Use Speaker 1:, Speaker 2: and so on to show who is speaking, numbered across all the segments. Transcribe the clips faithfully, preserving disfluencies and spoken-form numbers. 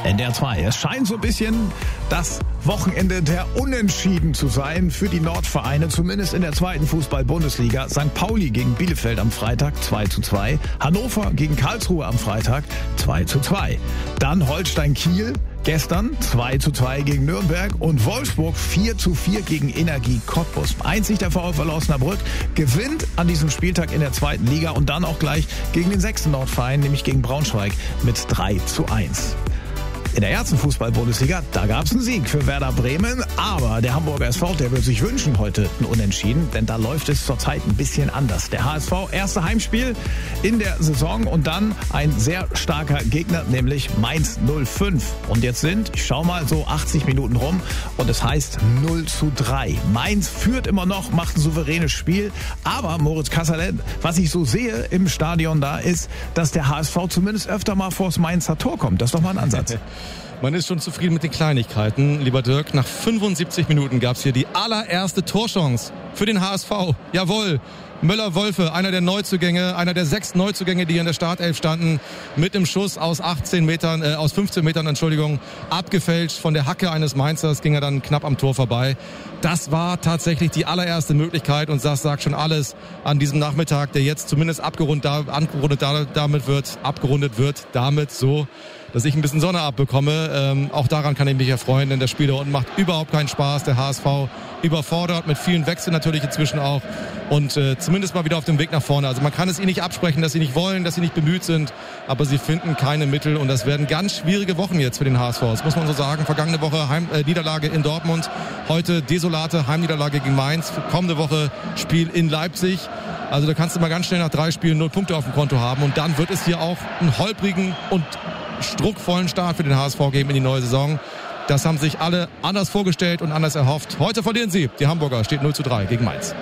Speaker 1: N D R zwei. Es scheint so ein bisschen das Wochenende der Unentschieden zu sein für die Nordvereine, zumindest in der zweiten Fußball-Bundesliga. Sankt Pauli gegen Bielefeld am Freitag zwei zu zwei. Hannover gegen Karlsruhe am Freitag zwei zu zwei. Dann Holstein-Kiel gestern zwei zu zwei gegen Nürnberg und Wolfsburg vier zu vier gegen Energie Cottbus. Einzig der VfL Osnabrück gewinnt an diesem Spieltag in der zweiten Liga und dann auch gleich gegen den sechsten Nordverein, nämlich gegen Braunschweig mit drei zu eins. In der ersten Fußball-Bundesliga, da gab es einen Sieg für Werder Bremen, aber der Hamburger S V, der wird sich wünschen heute ein Unentschieden, denn da läuft es zurzeit ein bisschen anders. Der H S V, erste Heimspiel in der Saison und dann ein sehr starker Gegner, nämlich Mainz null fünf. Und jetzt sind, ich schau mal, so achtzig Minuten rum und es heißt null zu drei. Mainz führt immer noch, macht ein souveränes Spiel, aber Moritz Kasserlet, was ich so sehe im Stadion da, ist, dass der H S V zumindest öfter mal vors Mainzer Tor kommt. Das ist doch mal ein Ansatz.
Speaker 2: Man ist schon zufrieden mit den Kleinigkeiten, lieber Dirk. Nach fünfundsiebzig Minuten gab es hier die allererste Torchance für den H S V. Jawohl, Möller-Wolfe, einer der Neuzugänge, einer der sechs Neuzugänge, die in der Startelf standen, mit dem Schuss aus achtzehn Metern, äh, aus fünfzehn Metern, Entschuldigung, abgefälscht von der Hacke eines Mainzers, ging er dann knapp am Tor vorbei. Das war tatsächlich die allererste Möglichkeit und das sagt schon alles an diesem Nachmittag, der jetzt zumindest abgerundet, da, abgerundet da, damit wird, abgerundet wird, damit so, dass ich ein bisschen Sonne abbekomme. Ähm, auch daran kann ich mich erfreuen, denn das Spiel da unten macht überhaupt keinen Spaß. Der H S V überfordert, mit vielen Wechseln natürlich inzwischen auch und äh, zumindest mal wieder auf dem Weg nach vorne. Also man kann es ihnen nicht absprechen, dass sie nicht wollen, dass sie nicht bemüht sind, aber sie finden keine Mittel und das werden ganz schwierige Wochen jetzt für den H S V. Das muss man so sagen. Vergangene Woche Heim, äh, Niederlage in Dortmund, heute desolate Heimniederlage gegen Mainz, kommende Woche Spiel in Leipzig. Also da kannst du mal ganz schnell nach drei Spielen null Punkte auf dem Konto haben und dann wird es hier auch einen holprigen und struckvollen Start für den H S V geben in die neue Saison. Das haben sich alle anders vorgestellt und anders erhofft. Heute verlieren sie. Die Hamburger steht null zu drei gegen Mainz.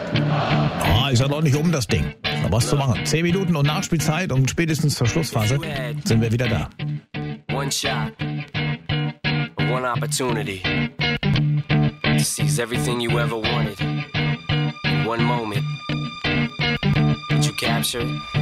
Speaker 1: Ah, ist ja noch nicht um das Ding. Noch was zu machen. Zehn Minuten und Nachspielzeit und spätestens zur Schlussphase sind wir wieder da.
Speaker 3: One shot, one opportunity to seize everything you ever wanted in one moment. Did you capture it?